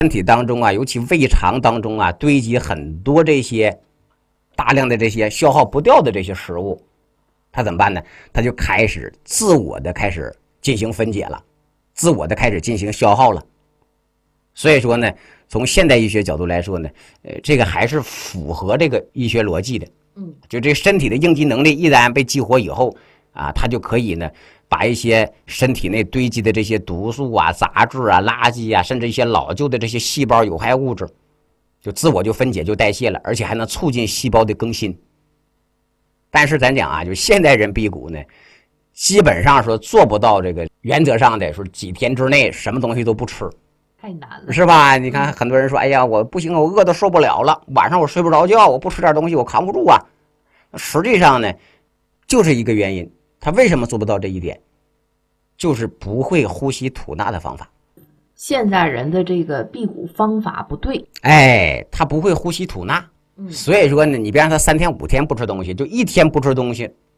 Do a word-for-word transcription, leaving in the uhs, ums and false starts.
身体当中啊，尤其胃肠当中啊，堆积很多这些大量的这些消耗不掉的这些食物，他怎么办呢？他就开始自我的开始进行分解了，自我的开始进行消耗了。所以说呢，从现代医学角度来说呢，呃，这个还是符合这个医学逻辑的。 嗯， 就这身体的应激能力一旦被激活以后啊，它就可以呢，把一些身体内堆积的这些毒素啊、杂质啊、垃圾啊，甚至一些老旧的这些细胞有害物质，就自我就分解就代谢了，而且还能促进细胞的更新。但是咱讲啊，就现代人辟谷呢，基本上说做不到这个原则上的说几天之内什么东西都不吃， 太难了， 是吧？你看很多人说，哎呀，我不行，我饿得受不了了，晚上我睡不着觉，我不吃点东西我扛不住啊。实际上呢，就是一个原因，他为什么做不到这一点？就是不会呼吸吐纳的方法。 现在人的这个辟谷方法不对， 哎，他不会呼吸吐纳， 嗯， 所以说呢，你别让他三天五天不吃东西，就一天不吃东西，